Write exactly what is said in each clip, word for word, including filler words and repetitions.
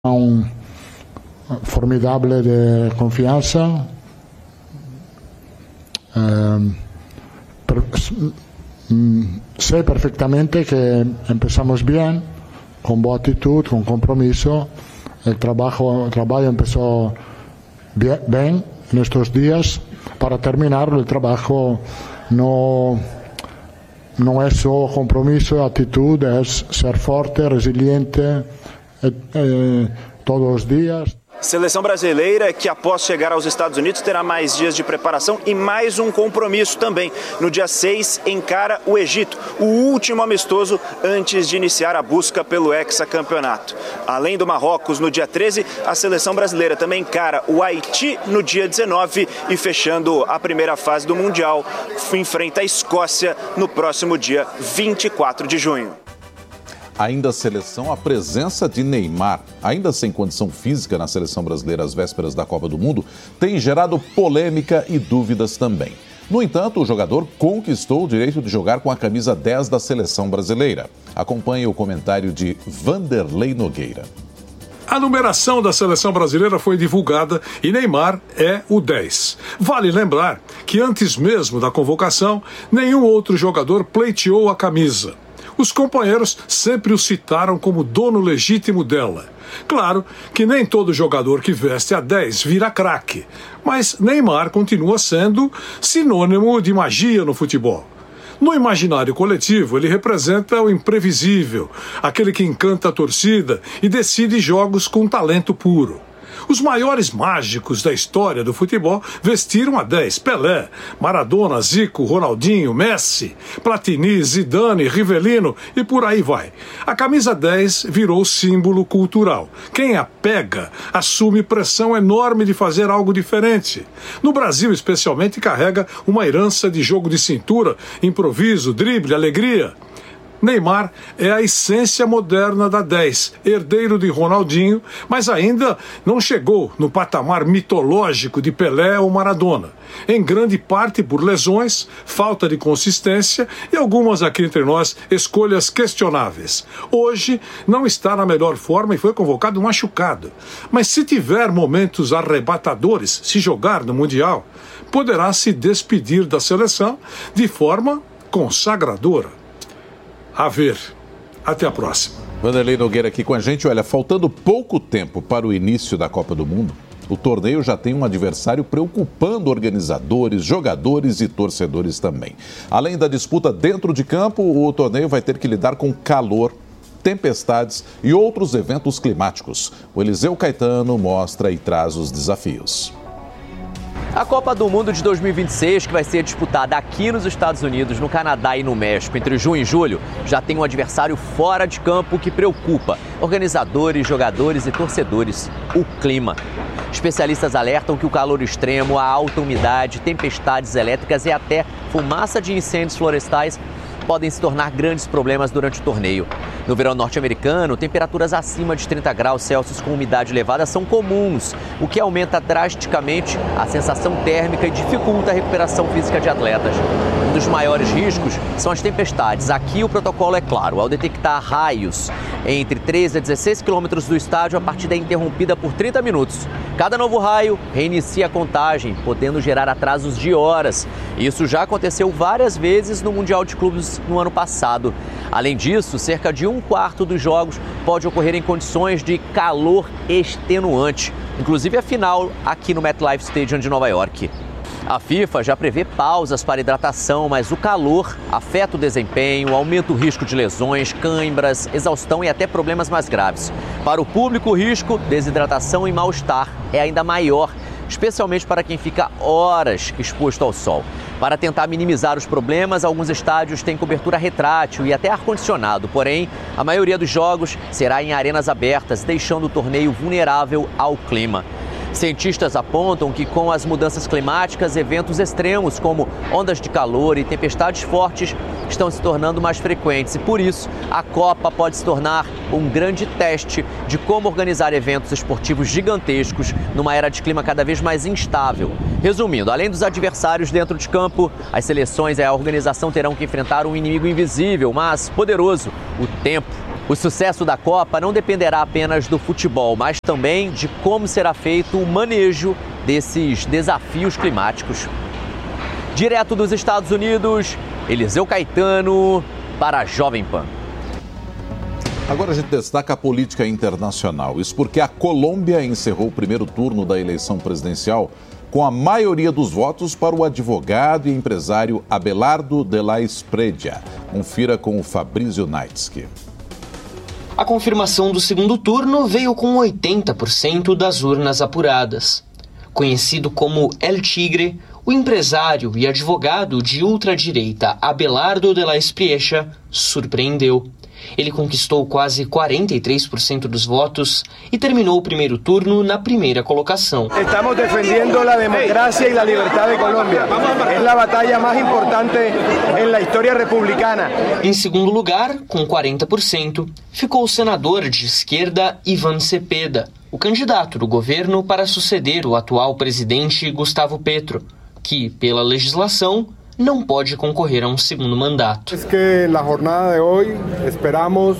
un formidable de confianza. Eh, per, sé perfectamente que empezamos bien, con buena actitud, con compromiso. El trabajo, el trabajo empezó bien, bien en estos días. Para terminarlo, el trabajo no, no es solo compromiso, actitud, es ser fuerte, resiliente eh, eh, todos los días. Seleção brasileira que, após chegar aos Estados Unidos, terá mais dias de preparação e mais um compromisso também. No dia seis, encara o Egito, o último amistoso antes de iniciar a busca pelo hexacampeonato. Além do Marrocos, no dia treze, a seleção brasileira também encara o Haiti no dia dezenove e, fechando a primeira fase do Mundial, enfrenta a Escócia no próximo dia vinte e quatro de junho. Ainda a seleção, a presença de Neymar, ainda sem condição física na seleção brasileira às vésperas da Copa do Mundo, tem gerado polêmica e dúvidas também. No entanto, o jogador conquistou o direito de jogar com a camisa dez da seleção brasileira. Acompanhe o comentário de Vanderlei Nogueira. A numeração da seleção brasileira foi divulgada e Neymar é o dez. Vale lembrar que antes mesmo da convocação, nenhum outro jogador pleiteou a camisa. Os companheiros sempre o citaram como dono legítimo dela. Claro que nem todo jogador que veste a dez vira craque, mas Neymar continua sendo sinônimo de magia no futebol. No imaginário coletivo, ele representa o imprevisível, aquele que encanta a torcida e decide jogos com talento puro. Os maiores mágicos da história do futebol vestiram a dez. Pelé, Maradona, Zico, Ronaldinho, Messi, Platini, Zidane, Rivelino e por aí vai. A camisa dez virou símbolo cultural. Quem a pega assume pressão enorme de fazer algo diferente. No Brasil, especialmente, carrega uma herança de jogo de cintura, improviso, drible, alegria. Neymar é a essência moderna da dez, herdeiro de Ronaldinho, mas ainda não chegou no patamar mitológico de Pelé ou Maradona, em grande parte por lesões, falta de consistência e algumas aqui entre nós escolhas questionáveis. Hoje não está na melhor forma e foi convocado machucado, mas se tiver momentos arrebatadores, se jogar no Mundial, poderá se despedir da seleção de forma consagradora. A ver. Até a próxima. Vanderlei Nogueira aqui com a gente. Olha, faltando pouco tempo para o início da Copa do Mundo, o torneio já tem um adversário preocupando organizadores, jogadores e torcedores também. Além da disputa dentro de campo, o torneio vai ter que lidar com calor, tempestades e outros eventos climáticos. O Eliseu Caetano mostra e traz os desafios. A Copa do Mundo de dois mil e vinte e seis, que vai ser disputada aqui nos Estados Unidos, no Canadá e no México entre junho e julho, já tem um adversário fora de campo que preocupa organizadores, jogadores e torcedores: o clima. Especialistas alertam que o calor extremo, a alta umidade, tempestades elétricas e até fumaça de incêndios florestais podem se tornar grandes problemas durante o torneio. No verão norte-americano, temperaturas acima de trinta graus Celsius com umidade elevada são comuns, o que aumenta drasticamente a sensação térmica e dificulta a recuperação física de atletas. Um dos maiores riscos são as tempestades. Aqui o protocolo é claro: ao detectar raios entre treze a dezesseis quilômetros do estádio, a partida é interrompida por trinta minutos. Cada novo raio reinicia a contagem, podendo gerar atrasos de horas. Isso já aconteceu várias vezes no Mundial de Clubes no ano passado. Além disso, cerca de um quarto dos jogos pode ocorrer em condições de calor extenuante, inclusive a final aqui no MetLife Stadium de Nova York. A FIFA já prevê pausas para hidratação, mas o calor afeta o desempenho, aumenta o risco de lesões, cãibras, exaustão e até problemas mais graves. Para o público, o risco, desidratação e mal-estar é ainda maior, especialmente para quem fica horas exposto ao sol. Para tentar minimizar os problemas, alguns estádios têm cobertura retrátil e até ar-condicionado, porém, a maioria dos jogos será em arenas abertas, deixando o torneio vulnerável ao clima. Cientistas apontam que com as mudanças climáticas, eventos extremos como ondas de calor e tempestades fortes estão se tornando mais frequentes e, por isso, a Copa pode se tornar um grande teste de como organizar eventos esportivos gigantescos numa era de clima cada vez mais instável. Resumindo, além dos adversários dentro de campo, as seleções e a organização terão que enfrentar um inimigo invisível, mas poderoso: o tempo. O sucesso da Copa não dependerá apenas do futebol, mas também de como será feito o manejo desses desafios climáticos. Direto dos Estados Unidos, Eliseu Caetano para a Jovem Pan. Agora a gente destaca a política internacional. Isso porque a Colômbia encerrou o primeiro turno da eleição presidencial com a maioria dos votos para o advogado e empresário Abelardo de la Espriella. Confira com o Fabrício Naitsky. A confirmação do segundo turno veio com oitenta por cento das urnas apuradas. Conhecido como El Tigre, o empresário e advogado de ultradireita Abelardo de la Espriella surpreendeu. Ele conquistou quase quarenta e três por cento dos votos e terminou o primeiro turno na primeira colocação. Estamos defendendo a democracia e a liberdade de Colômbia. É a batalha mais importante na história republicana. Em segundo lugar, com quarenta por cento, ficou o senador de esquerda Iván Cepeda, o candidato do governo para suceder o atual presidente Gustavo Petro, que, pela legislação, não pode concorrer a um segundo mandato. É que na jornada de hoje esperamos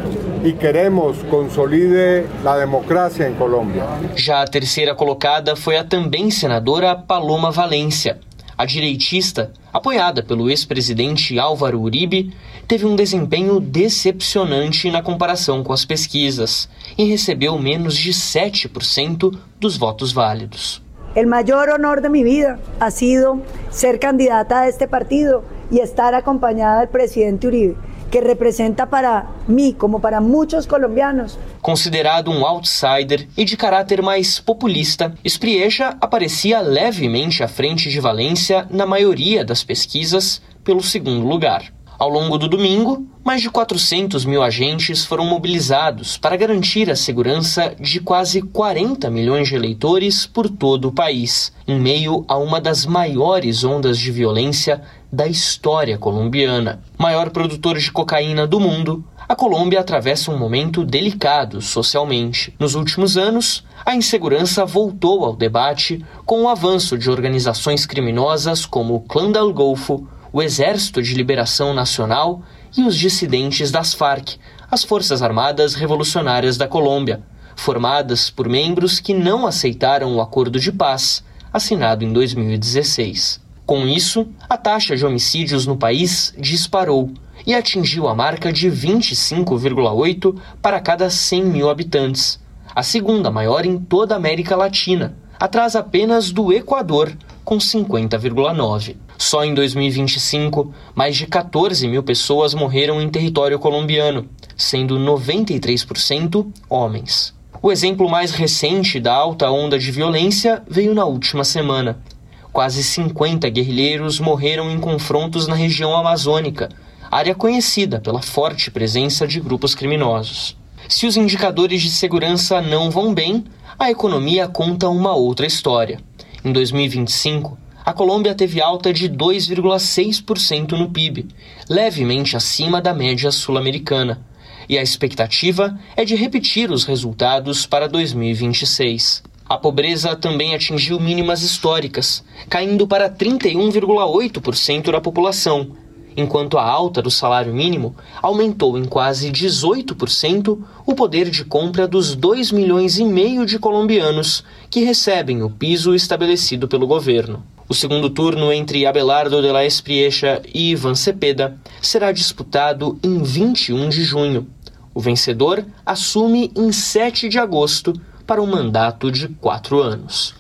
e queremos consolide a democracia em Colômbia. Já a terceira colocada foi a também senadora Paloma Valencia. A direitista, apoiada pelo ex-presidente Álvaro Uribe, teve um desempenho decepcionante na comparação com as pesquisas e recebeu menos de sete por cento dos votos válidos. El mayor honor de mi vida ha sido ser candidata a este partido y estar acompañada del presidente Uribe, que representa para mí, como para muchos colombianos. Considerado um outsider e de caráter mais populista, Espriella aparecia levemente à frente de Valência na maioria das pesquisas pelo segundo lugar. Ao longo do domingo, mais de quatrocentos mil agentes foram mobilizados para garantir a segurança de quase quarenta milhões de eleitores por todo o país, em meio a uma das maiores ondas de violência da história colombiana. Maior produtor de cocaína do mundo, a Colômbia atravessa um momento delicado socialmente. Nos últimos anos, a insegurança voltou ao debate com o avanço de organizações criminosas como o Clã del Golfo, o Exército de Liberação Nacional e os dissidentes das Farc, as Forças Armadas Revolucionárias da Colômbia, formadas por membros que não aceitaram o acordo de paz, assinado em dois mil e dezesseis. Com isso, a taxa de homicídios no país disparou e atingiu a marca de vinte e cinco vírgula oito para cada cem mil habitantes, a segunda maior em toda a América Latina, atrás apenas do Equador, com cinquenta vírgula nove. Só em dois mil e vinte e cinco, mais de quatorze mil pessoas morreram em território colombiano, sendo noventa e três por cento homens. O exemplo mais recente da alta onda de violência veio na última semana. Quase cinquenta guerrilheiros morreram em confrontos na região amazônica, área conhecida pela forte presença de grupos criminosos. Se os indicadores de segurança não vão bem, a economia conta uma outra história. Em dois mil e vinte e cinco, a Colômbia teve alta de dois vírgula seis por cento no P I B, levemente acima da média sul-americana. E a expectativa é de repetir os resultados para dois mil e vinte e seis. A pobreza também atingiu mínimas históricas, caindo para trinta e um vírgula oito por cento da população, enquanto a alta do salário mínimo aumentou em quase dezoito por cento o poder de compra dos dois milhões e meio de colombianos que recebem o piso estabelecido pelo governo. O segundo turno entre Abelardo de la Espriella e Iván Cepeda será disputado em vinte e um de junho. O vencedor assume em sete de agosto para um mandato de quatro anos.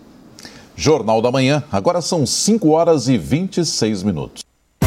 Jornal da Manhã, agora são cinco horas e vinte e seis minutos.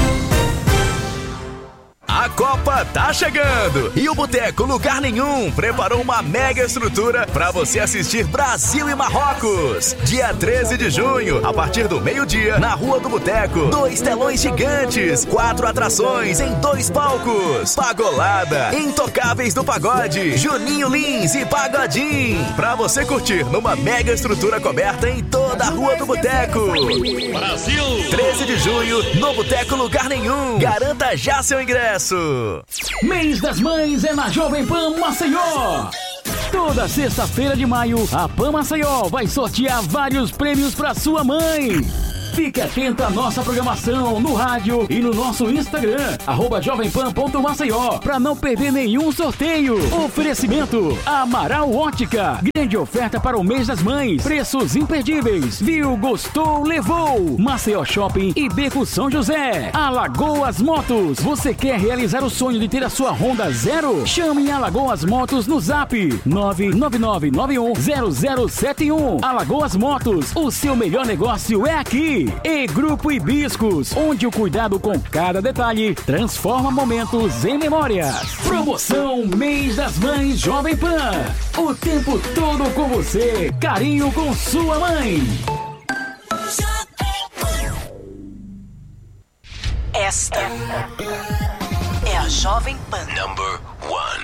A Copa tá chegando e o Boteco Lugar Nenhum preparou uma mega estrutura para você assistir Brasil e Marrocos. Dia treze de junho, a partir do meio-dia, na Rua do Boteco. Dois telões gigantes, quatro atrações em dois palcos. Pagolada, Intocáveis do Pagode, Juninho Lins e Pagodinho. Pra você curtir numa mega estrutura coberta em toda a Rua do Boteco. Brasil! treze de junho, no Boteco Lugar Nenhum. Garanta já seu ingresso. Mês das Mães é na Jovem Pan Maceió. Toda sexta-feira de maio, a Pan Maceió vai sortear vários prêmios para sua mãe. Fique atento à nossa programação no rádio e no nosso Instagram, arroba jovempan ponto maceió, para não perder nenhum sorteio. Oferecimento Amaral Ótica. Grande oferta para o mês das mães. Preços imperdíveis. Viu, gostou, levou. Maceió Shopping e Beco São José. Alagoas Motos. Você quer realizar o sonho de ter a sua Honda Zero? Chame Alagoas Motos no Zap nove nove nove nove um zero zero sete um. Alagoas Motos. O seu melhor negócio é aqui. E Grupo Hibiscos, onde o cuidado com cada detalhe transforma momentos em memórias. Promoção Mês das Mães Jovem Pan. O tempo todo com você. Carinho com sua mãe. Esta é a Jovem Pan. Number one.